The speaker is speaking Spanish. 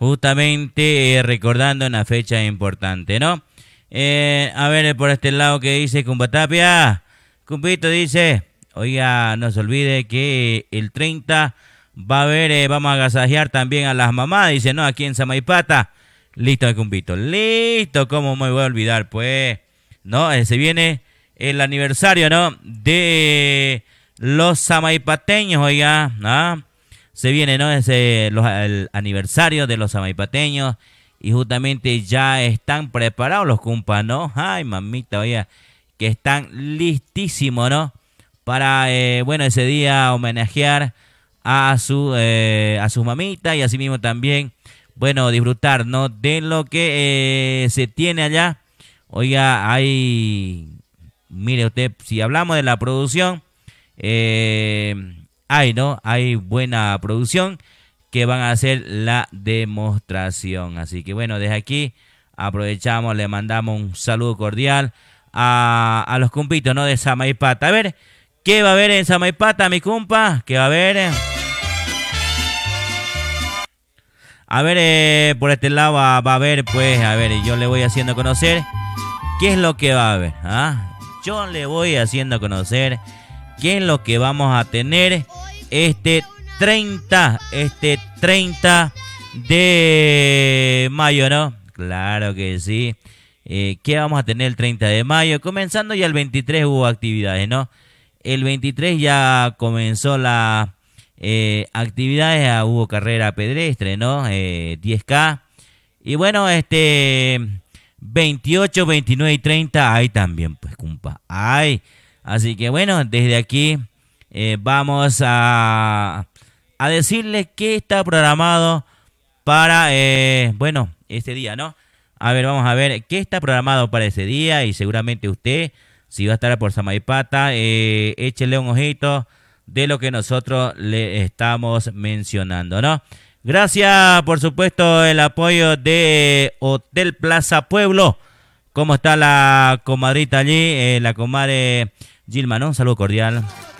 justamente recordando una fecha importante, ¿no? A ver, por este lado que dice Cumpatapia. Cumpito dice, oiga, no se olvide que el 30 va a haber, vamos a agasajear también a las mamás, dice, ¿no? Aquí en Samaipata. Listo, Cumpito, listo, ¿cómo me voy a olvidar? Pues, ¿no? Se viene el aniversario, ¿no? De los samaipateños, oiga, ¿ah? Se viene, ¿no? El aniversario de los samaipateños y justamente ya están preparados los compas, ¿no? Ay, mamita, oiga, que están listísimos, ¿no? Para, bueno, ese día homenajear a su mamita y así mismo también, bueno, disfrutar, ¿no? De lo que se tiene allá. Oiga, mire usted, si hablamos de la producción, ¿no? Hay buena producción que van a hacer la demostración. Así que bueno, desde aquí aprovechamos, le mandamos un saludo cordial a los compitos, ¿no? De Samaipata. A ver, ¿qué va a haber en Samaipata, mi compa? ¿Qué va a haber? A ver, por este lado va a haber, pues, a ver, yo le voy haciendo conocer qué es lo que va a haber, ¿ah? Yo le voy haciendo conocer qué es lo que vamos a tener este 30 de mayo, ¿no? Claro que sí. ¿Qué vamos a tener el 30 de mayo? Comenzando ya el 23 hubo actividades, ¿no? El 23 ya comenzó la actividades, hubo carrera pedestre, ¿no? 10K. Y bueno, 28, 29 y 30 hay también, pues, compa. Hay. Así que bueno, desde aquí vamos a decirles que está programado para, bueno, este día, ¿no? A ver, vamos a ver qué está programado para ese día y seguramente usted, si va a estar por Samaipata, échele un ojito de lo que nosotros le estamos mencionando, ¿no? Gracias, por supuesto, el apoyo de Hotel Plaza Pueblo. ¿Cómo está la comadrita allí? La comadre Gilma, ¿no? Un saludo cordial.